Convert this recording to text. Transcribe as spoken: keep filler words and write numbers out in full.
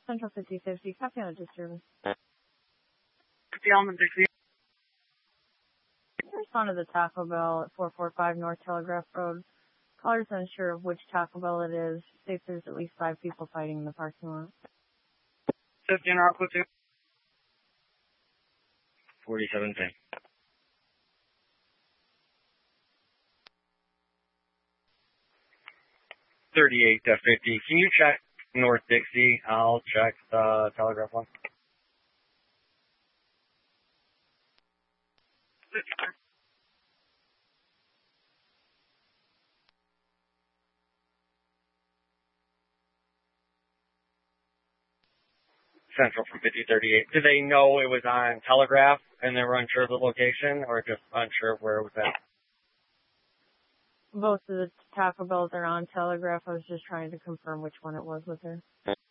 Central fifty fifty, copy on a disturbance. fifty element sixty. Respond to the Taco Bell at four forty-five North Telegraph Road. Caller's unsure of which Taco Bell it is. States there's at least five people fighting in the parking lot. fifteen Rockwood two. forty-seven ten. thirty-eight to fifty. Can you check North Dixie? I'll check the Telegraph one. Central from fifty thirty-eight. Did they know it was on Telegraph and they were unsure of the location or just unsure of where it was at? Both of the Taco Bells are on Telegraph. I was just trying to confirm which one it was with her.